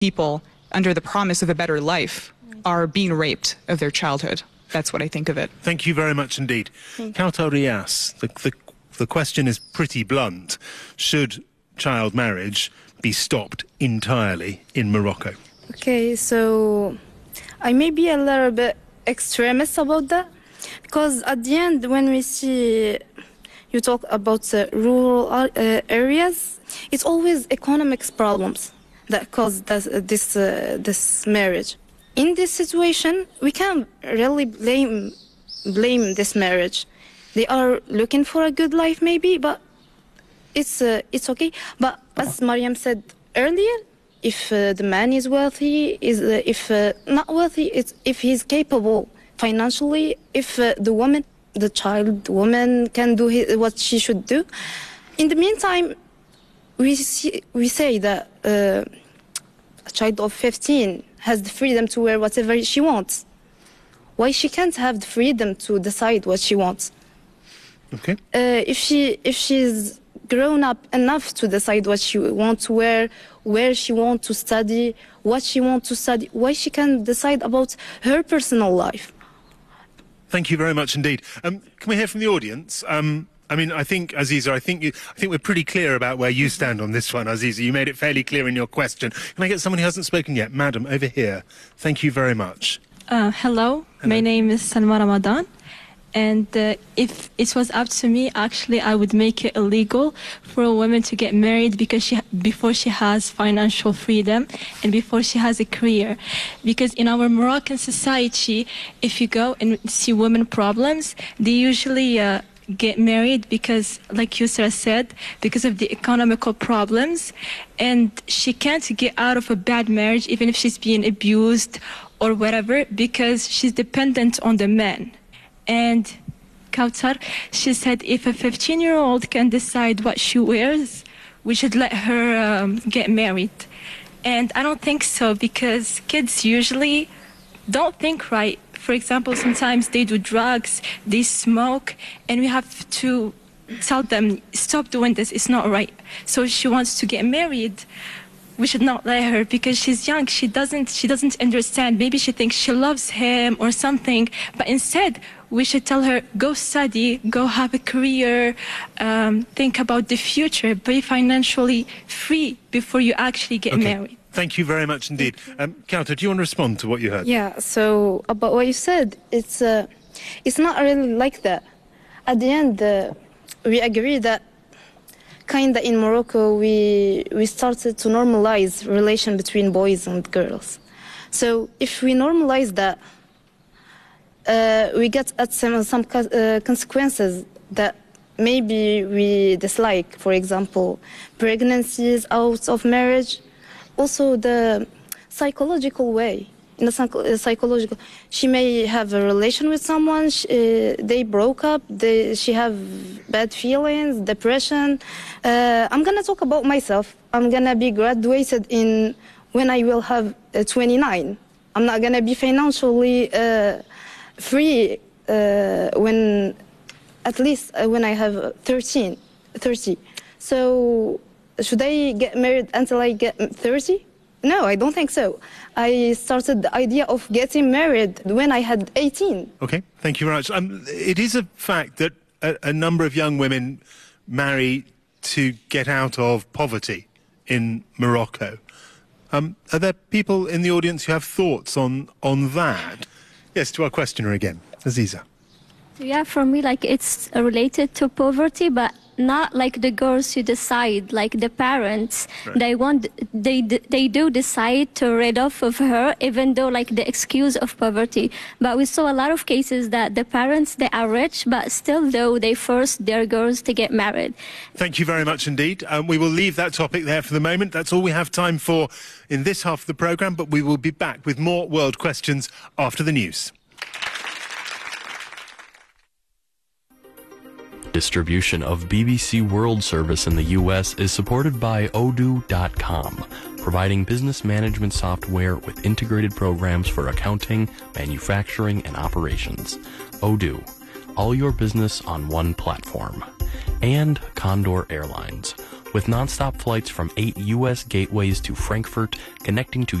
people, under the promise of a better life, are being raped of their childhood. That's what I think of it. Thank you very much indeed. Kauthar Riaz, the question is pretty blunt. Should child marriage be stopped entirely in Morocco? Okay, so I may be a little bit extremist about that, because at the end, when we see you talk about rural areas, it's always economics problems that cause this marriage. In this situation, we can't really blame this marriage. They are looking for a good life, maybe, but it's okay. But as Mariam said earlier, if the man is wealthy, if not wealthy, it's if he's capable financially, if the woman can do what she should do. In the meantime, we say that a child of 15 has the freedom to wear whatever she wants. Why she can't have the freedom to decide what she wants? Okay. If she's grown up enough to decide what she wants to wear, where she wants to study, what she wants to study, why she can't decide about her personal life? Thank you very much indeed. Can we hear from the audience? I mean, I think, Aziza, I think we're pretty clear about where you stand on this one, Aziza. You made it fairly clear in your question. Can I get someone who hasn't spoken yet? Madam, over here. Thank you very much. Hello. My name is Salma Ramadan. And if it was up to me, actually, I would make it illegal for a woman to get married before she has financial freedom and before she has a career. Because in our Moroccan society, if you go and see women problems, they usually get married because, like Yusra said, because of the economical problems, and she can't get out of a bad marriage even if she's being abused or whatever, because she's dependent on the man. And Kauthar, she said if a 15-year-old can decide what she wears, we should let her get married. And I don't think so, because kids usually don't think right. For example, sometimes they do drugs, they smoke, and we have to tell them, stop doing this, it's not right. So she wants to get married. We should not let her, because she's young. She doesn't understand. Maybe she thinks she loves him or something, but instead we should tell her, go study, go have a career, think about the future, be financially free before you actually get married. Thank you very much indeed. Kauthar, do you want to respond to what you heard? Yeah, so about what you said, it's not really like that. At the end, we agree that kinda in Morocco, we started to normalize relation between boys and girls. So if we normalize that, we get at some consequences that maybe we dislike. For example, pregnancies out of marriage. Also the psychological way. In the psychological, she may have a relation with someone, they broke up, she have bad feelings, depression. I'm gonna talk about myself. I'm gonna be graduated when I will have 29. I'm not gonna be financially free when I have 30. So should I get married until I get 30? No, I don't think so. I started the idea of getting married when I had 18. Okay, thank you very much. It is a fact that a number of young women marry to get out of poverty in Morocco. Are there people in the audience who have thoughts on that? Yes, to our questioner again, Aziza. Yeah, for me, it's related to poverty, but not like the girls who decide, like the parents. Right. They do decide to rid off of her, even though the excuse of poverty. But we saw a lot of cases that the parents, they are rich, but still though they force their girls to get married. Thank you very much indeed. We will leave that topic there for the moment. That's all we have time for in this half of the programme, but we will be back with more World Questions after the news. Distribution of BBC World Service in the U.S. is supported by Odoo.com, providing business management software with integrated programs for accounting, manufacturing, and operations. Odoo, all your business on one platform. And Condor Airlines, With nonstop flights from 8 U.S. gateways to Frankfurt, connecting to